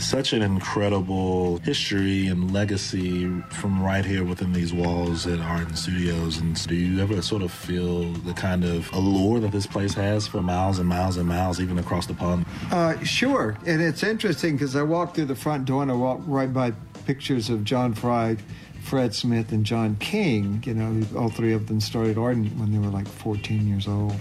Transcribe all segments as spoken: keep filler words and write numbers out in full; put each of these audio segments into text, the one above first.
such an incredible history and legacy from right here within these walls at Arden Studios. And do you ever sort of feel the kind of allure that this place has for miles and miles and miles, even across the pond? Uh, sure. And it's interesting because I walked through the front door and I walked right by pictures of John Fry, Fred Smith, and John King. You know, all three of them started Arden when they were like fourteen years old.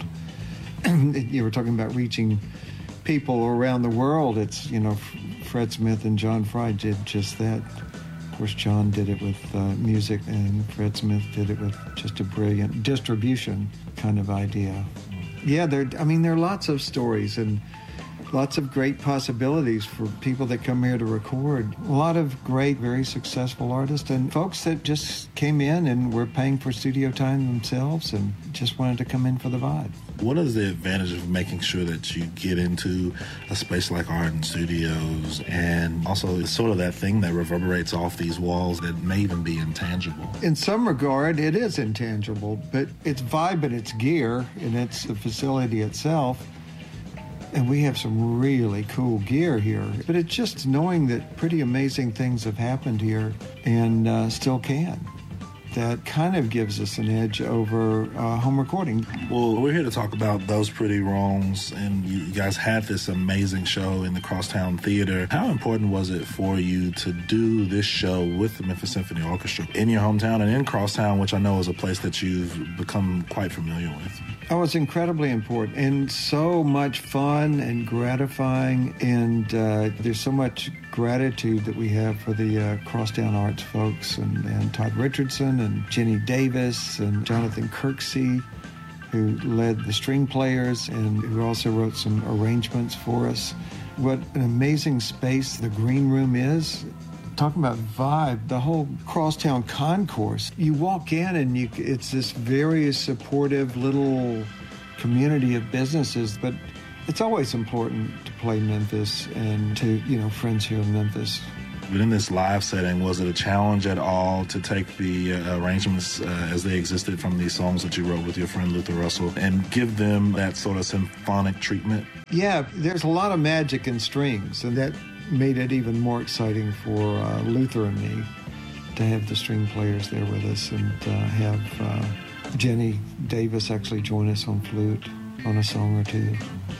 You were talking about reaching people around the world. It's, you know, Fred Smith and John Fry did just that. Of course, John did it with uh, music, and Fred Smith did it with just a brilliant distribution kind of idea. Yeah, there. I mean, there are lots of stories and lots of great possibilities for people that come here to record. A lot of great, very successful artists and folks that just came in and were paying for studio time themselves and just wanted to come in for the vibe. What is the advantage of making sure that you get into a space like Arden Studios, and also it's sort of that thing that reverberates off these walls that may even be intangible? In some regard, it is intangible, but it's vibe and it's gear, and it's the facility itself. And we have some really cool gear here. But it's just knowing that pretty amazing things have happened here and uh, still can. That kind of gives us an edge over uh, home recording. Well, we're here to talk about Those Pretty Wrongs, and you guys had this amazing show in the Crosstown Theater. How important was it for you to do this show with the Memphis Symphony Orchestra in your hometown and in Crosstown, which I know is a place that you've become quite familiar with? Oh, it's incredibly important and so much fun and gratifying, and uh, there's so much gratitude that we have for the uh, Crosstown Arts folks and, and Todd Richardson and Jenny Davis and Jonathan Kirksey, who led the string players and who also wrote some arrangements for us. What an amazing space the Green Room is. Talking about vibe, the whole Crosstown Concourse, you walk in and you, it's this very supportive little community of businesses, but it's always important to play Memphis and to, you know, friends here in Memphis. But in this live setting, was it a challenge at all to take the uh, arrangements uh, as they existed from these songs that you wrote with your friend Luther Russell and give them that sort of symphonic treatment? Yeah, there's a lot of magic in strings, and that made it even more exciting for uh, Luther and me to have the string players there with us and uh, have uh, Jenny Davis actually join us on flute on a song or two.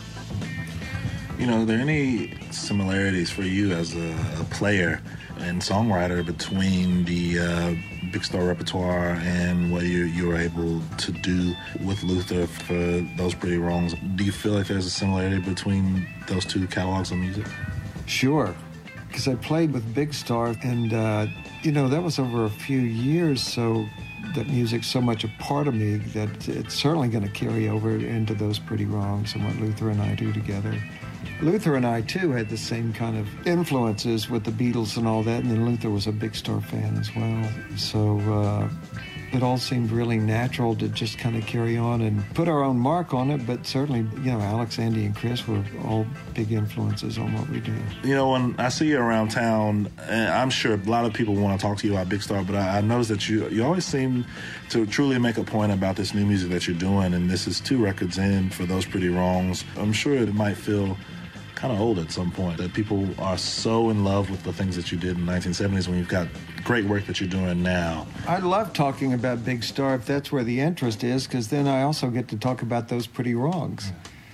You know, are there any similarities for you as a, a player and songwriter between the uh, Big Star repertoire and what you, you were able to do with Luther for Those Pretty Wrongs? Do you feel like there's a similarity between those two catalogs of music? Sure, because I played with Big Star, and, uh, you know, that was over a few years, so that music's so much a part of me that it's certainly going to carry over into Those Pretty Wrongs and what Luther and I do together. Luther and I, too, had the same kind of influences with the Beatles and all that, and then Luther was a Big Star fan as well. So uh, it all seemed really natural to just kind of carry on and put our own mark on it, but certainly, you know, Alex, Andy, and Chris were all big influences on what we do. You know, when I see you around town, and I'm sure a lot of people want to talk to you about Big Star, but I, I notice that you you always seem to truly make a point about this new music that you're doing, and this is two records in for Those Pretty Wrongs. I'm sure it might feel kind of old at some point, that people are so in love with the things that you did in the nineteen seventies when you've got great work that you're doing now. I love talking about Big Star if that's where the interest is, because then I also get to talk about Those Pretty Wrongs.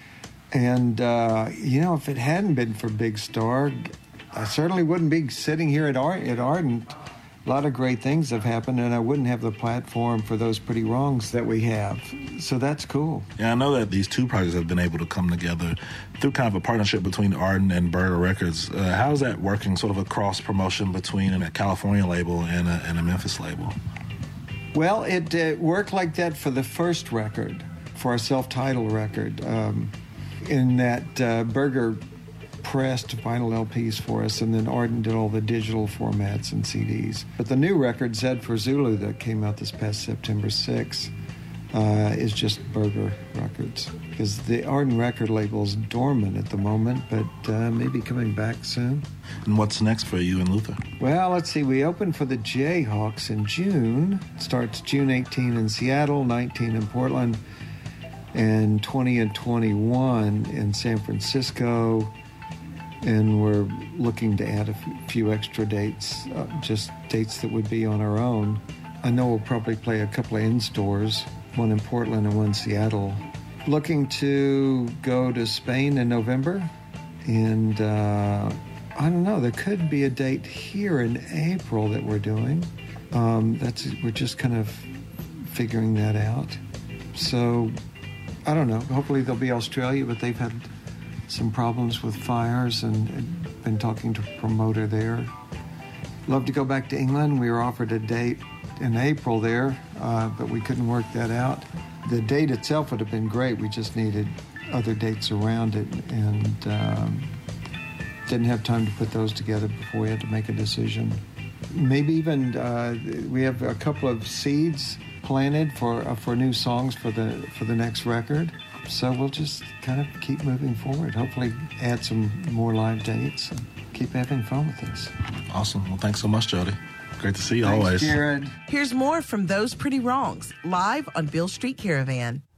And, uh, you know, if it hadn't been for Big Star, I certainly wouldn't be sitting here at, Ar- at Ardent. A lot of great things have happened, and I wouldn't have the platform for Those Pretty Wrongs that we have. So that's cool. Yeah, I know that these two projects have been able to come together through kind of a partnership between Arden and Burger Records. Uh, how is that working, sort of a cross-promotion between a California label and a, and a Memphis label? Well, it uh, worked like that for the first record, for our self-titled record, um, in that uh, Burger pressed vinyl L Ps for us, and then Arden did all the digital formats and C Ds. But the new record, Zed for Zulu, that came out this past September sixth, uh, is just Burger Records. Because the Arden record label is dormant at the moment, but uh, maybe coming back soon. And what's next for you and Luther? Well, let's see. We open for the Jayhawks in June. It starts June eighteenth in Seattle, nineteen in Portland, and twenty and twenty-one in San Francisco. And we're looking to add a f- few extra dates, uh, just dates that would be on our own. I know we'll probably play a couple of in-stores, one in Portland and one in Seattle. Looking to go to Spain in November, and uh, I don't know, there could be a date here in April that we're doing. Um, that's we're just kind of figuring that out. So I don't know. Hopefully there'll be Australia, but they've had some problems with fires, and, and been talking to a promoter there. Love to go back to England. We were offered a date in April there, uh, but we couldn't work that out. The date itself would have been great. We just needed other dates around it, and um, didn't have time to put those together before we had to make a decision. Maybe even uh, we have a couple of seeds planted for uh, for new songs for the for the next record. So we'll just kind of keep moving forward. Hopefully add some more live dates and keep having fun with this. Awesome. Well, thanks so much, Jody. Great to see you Thanks, always. Jared. Here's more from Those Pretty Wrongs, live on Beale Street Caravan.